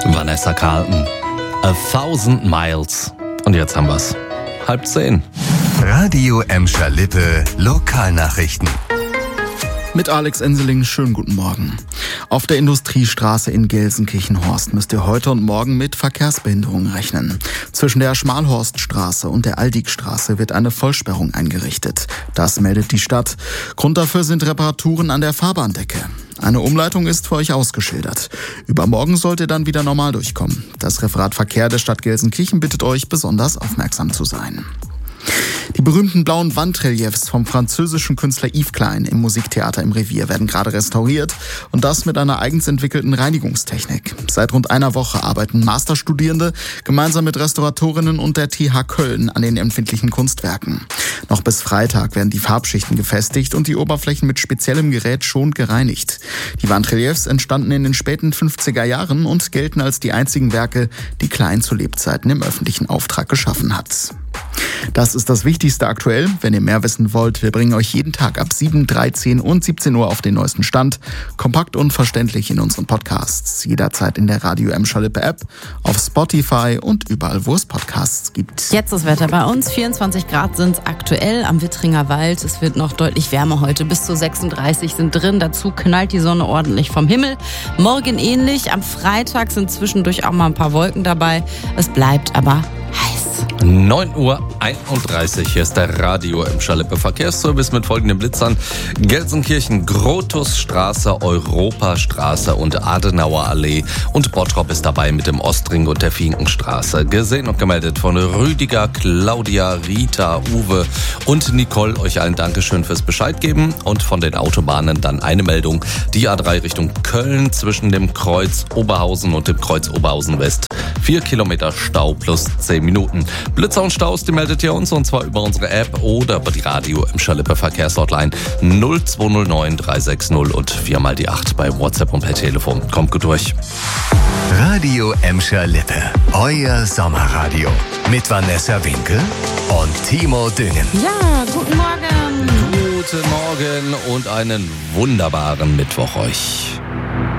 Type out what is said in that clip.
Vanessa Carlton, 1000 Miles. Und jetzt haben wir's. 9:30. Radio Emscher Lippe Lokalnachrichten. Mit Alex Enseling, schönen guten Morgen. Auf der Industriestraße in Gelsenkirchen-Horst müsst ihr heute und morgen mit Verkehrsbehinderungen rechnen. Zwischen der Schmalhorststraße und der Aldigstraße wird eine Vollsperrung eingerichtet. Das meldet die Stadt. Grund dafür sind Reparaturen an der Fahrbahndecke. Eine Umleitung ist für euch ausgeschildert. Übermorgen sollt ihr dann wieder normal durchkommen. Das Referat Verkehr der Stadt Gelsenkirchen bittet euch, besonders aufmerksam zu sein. Die berühmten blauen Wandreliefs vom französischen Künstler Yves Klein im Musiktheater im Revier werden gerade restauriert und das mit einer eigens entwickelten Reinigungstechnik. Seit rund einer Woche arbeiten Masterstudierende gemeinsam mit Restauratorinnen und der TH Köln an den empfindlichen Kunstwerken. Noch bis Freitag werden die Farbschichten gefestigt und die Oberflächen mit speziellem Gerät schonend gereinigt. Die Wandreliefs entstanden in den späten 50er Jahren und gelten als die einzigen Werke, die Klein zu Lebzeiten im öffentlichen Auftrag geschaffen hat. Das ist das Wichtigste aktuell. Wenn ihr mehr wissen wollt, wir bringen euch jeden Tag ab 7, 13 und 17 Uhr auf den neuesten Stand. Kompakt und verständlich in unseren Podcasts. Jederzeit in der Radio Emscher Lippe App, auf Spotify und überall, wo es Podcasts gibt. Jetzt das Wetter bei uns. 24 Grad sind es aktuell am Wittringer Wald. Es wird noch deutlich wärmer heute. Bis zu 36 sind drin. Dazu knallt die Sonne ordentlich vom Himmel. Morgen ähnlich. Am Freitag sind zwischendurch auch mal ein paar Wolken dabei. Es bleibt aber heiß. 9:31 Uhr. Hier ist der Radio Emscher Lippe Verkehrsservice mit folgenden Blitzern. Gelsenkirchen, Grotusstraße, Europastraße und Adenauer Allee. Und Bottrop ist dabei mit dem Ostring und der Finkenstraße. Gesehen und gemeldet von Rüdiger, Claudia, Rita, Uwe und Nicole. Euch allen Dankeschön fürs Bescheid geben. Und von den Autobahnen dann eine Meldung. Die A3 Richtung Köln zwischen dem Kreuz Oberhausen und dem Kreuz Oberhausen West. 4 Kilometer Stau plus 10 Minuten. Blitzer und Staus, die meldet ihr uns, und zwar über unsere App oder über die Radio Emscher Lippe Verkehrshotline 0209 360 und 4x8 bei WhatsApp und per Telefon. Kommt gut durch. Radio Emscher Lippe, euer Sommerradio. Mit Vanessa Winkel und Timo Düngen. Ja, guten Morgen. Guten Morgen und einen wunderbaren Mittwoch euch.